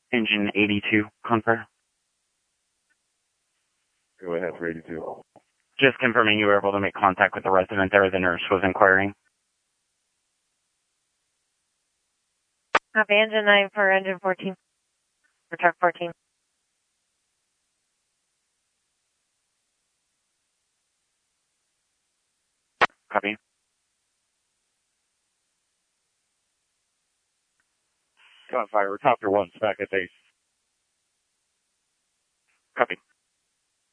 Engine 82, confer. Go ahead for 82. Just confirming you were able to make contact with the resident there. The nurse was inquiring. Copy, engine 9 for engine 14. For truck 14. Copy. Gunfire, Copter 1's back at base. Copy.